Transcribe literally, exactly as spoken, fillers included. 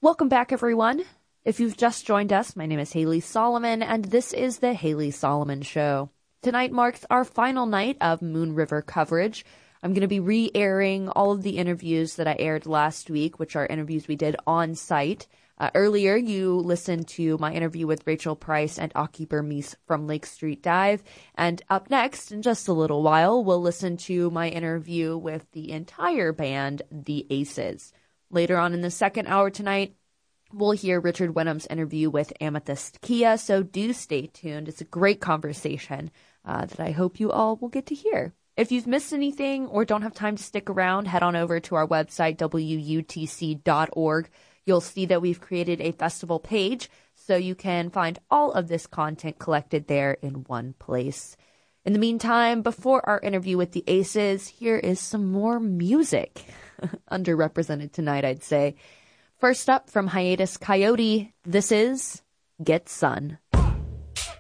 Welcome back, everyone. If you've just joined us, my name is Haley Solomon, and this is the Haley Solomon Show. Tonight marks our final night of Moon River coverage. I'm going to be re-airing all of the interviews that I aired last week, which are interviews we did on site. Uh, earlier, you listened to my interview with Rachel Price and Aki Burmese from Lake Street Dive. And up next, in just a little while, we'll listen to my interview with the entire band, The Aces. Later on in the second hour tonight, we'll hear Richard Wenham's interview with Amethyst Kia, so do stay tuned. It's a great conversation uh, that I hope you all will get to hear. If you've missed anything or don't have time to stick around, head on over to our website, W U T C dot org. You'll see that we've created a festival page, so you can find all of this content collected there in one place. In the meantime, before our interview with the Aces, here is some more music. Underrepresented tonight, I'd say. First up from Hiatus Coyote, this is Get Sun.